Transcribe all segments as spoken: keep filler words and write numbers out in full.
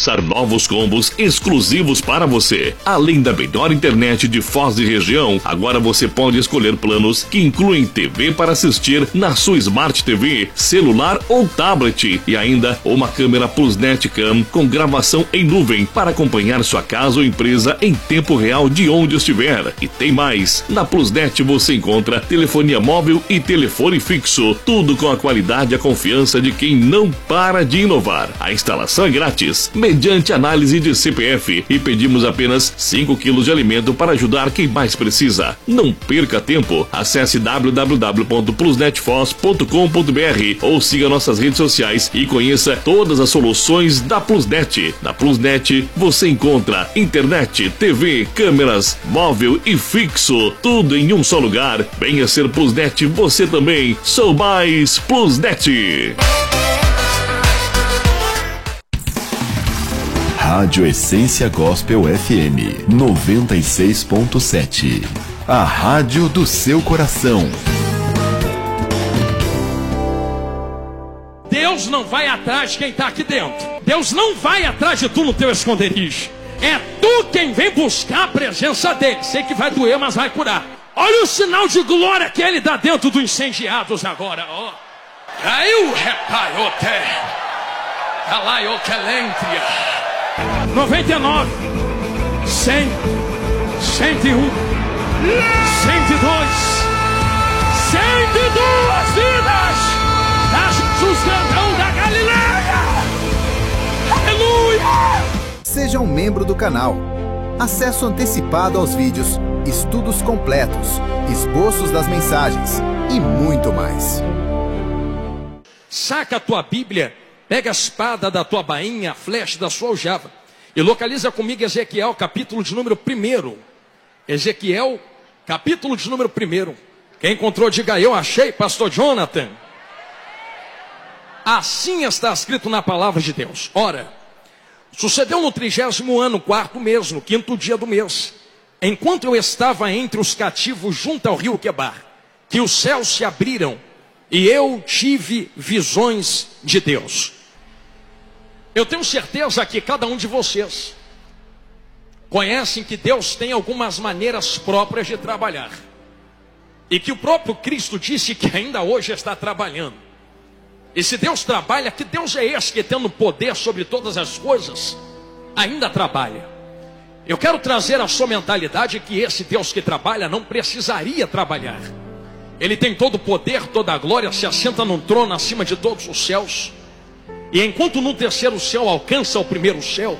lançar novos combos exclusivos para você. Além da melhor internet de Foz e região, agora você pode escolher planos que incluem T V para assistir na sua Smart T V, celular ou tablet e ainda uma câmera PlusNet Cam com gravação em nuvem para acompanhar sua casa ou empresa em tempo real de onde estiver. E tem mais, na PlusNet você encontra telefonia móvel e telefone fixo, tudo com a qualidade e a confiança de quem não para de inovar. A instalação é grátis, mediante análise de C P F, e pedimos apenas cinco quilos de alimento para ajudar quem mais precisa. Não perca tempo, acesse w w w ponto plusnetfoz ponto com ponto b r ou siga nossas redes sociais e conheça todas as soluções da PlusNet. Na PlusNet você encontra internet, T V, câmeras, móvel e fixo, tudo em um só lugar. Venha ser PlusNet você também. Sou mais PlusNet. Rádio Essência Gospel F M noventa e seis ponto sete. A rádio do seu coração. Deus não vai atrás de quem está aqui dentro. Deus não vai atrás de tu no teu esconderijo. É tu quem vem buscar a presença dele. Sei que vai doer, mas vai curar. Olha o sinal de glória que ele dá dentro dos incendiados agora. Ó. Caiu, repaiote. Calaioquelêntria. noventa e nove, cem, cento e um, cento e dois, cento e duas vidas da Jesus Grandão da Galileia. Aleluia! Seja um membro do canal. Acesso antecipado aos vídeos, estudos completos, esboços das mensagens e muito mais. Saca a tua Bíblia, pega a espada da tua bainha, a flecha da sua aljava e localiza comigo Ezequiel, capítulo de número primeiro. Ezequiel, capítulo de número primeiro. Quem encontrou, diga eu achei, pastor Jonathan. Assim está escrito na palavra de Deus. Ora, sucedeu no trigésimo ano, quarto mês, no quinto dia do mês, enquanto eu estava entre os cativos junto ao rio Quebar, que os céus se abriram e eu tive visões de Deus. Eu tenho certeza que cada um de vocês conhecem que Deus tem algumas maneiras próprias de trabalhar. E que o próprio Cristo disse que ainda hoje está trabalhando. E se Deus trabalha, que Deus é esse que tendo poder sobre todas as coisas, ainda trabalha. Eu quero trazer a sua mentalidade que esse Deus que trabalha não precisaria trabalhar. Ele tem todo o poder, toda a glória, se assenta num trono acima de todos os céus. E enquanto no terceiro céu alcança o primeiro céu,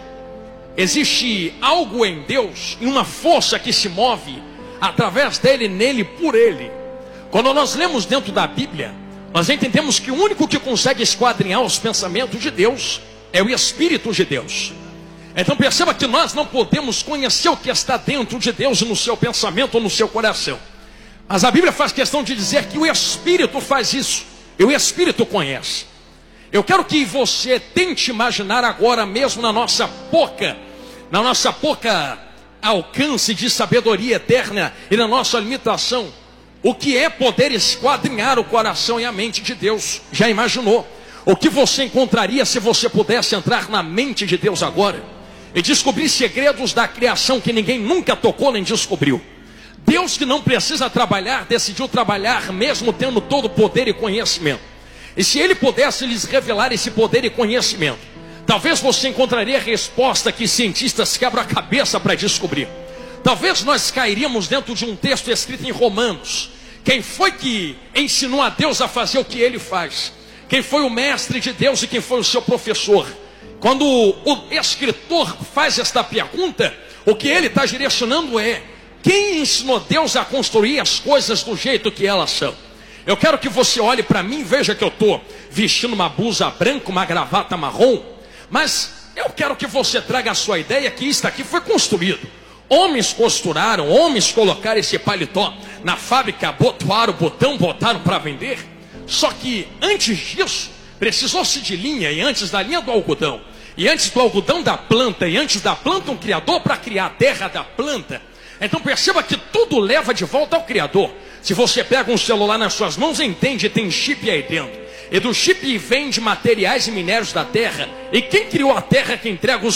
existe algo em Deus, uma força que se move através dele, nele, por ele. Quando nós lemos dentro da Bíblia, nós entendemos que o único que consegue esquadrinhar os pensamentos de Deus é o Espírito de Deus. Então perceba que nós não podemos conhecer o que está dentro de Deus no seu pensamento ou no seu coração. Mas a Bíblia faz questão de dizer que o Espírito faz isso. E o Espírito conhece. Eu quero que você tente imaginar agora mesmo na nossa pouca, na nossa pouca alcance de sabedoria eterna e na nossa limitação, o que é poder esquadrinhar o coração e a mente de Deus. Já imaginou? O que você encontraria se você pudesse entrar na mente de Deus agora e descobrir segredos da criação que ninguém nunca tocou nem descobriu? Deus, que não precisa trabalhar, decidiu trabalhar mesmo tendo todo o poder e conhecimento. E se ele pudesse lhes revelar esse poder e conhecimento, talvez você encontraria a resposta que cientistas quebram a cabeça para descobrir. Talvez nós cairíamos dentro de um texto escrito em Romanos. Quem foi que ensinou a Deus a fazer o que ele faz? Quem foi o mestre de Deus e quem foi o seu professor? Quando o escritor faz esta pergunta, o que ele está direcionando é: quem ensinou Deus a construir as coisas do jeito que elas são? Eu quero que você olhe para mim e veja que eu estou vestindo uma blusa branca, uma gravata marrom. Mas eu quero que você traga a sua ideia que isso aqui foi construído. Homens costuraram, homens colocaram esse paletó na fábrica, botaram o botão, botaram para vender. Só que antes disso, precisou-se de linha, e antes da linha do algodão, e antes do algodão da planta, e antes da planta um criador para criar a terra da planta. Então perceba que tudo leva de volta ao Criador. Se você pega um celular nas suas mãos, entende, tem chip aí dentro. E do chip vem de materiais e minérios da terra. E quem criou a terra que entrega os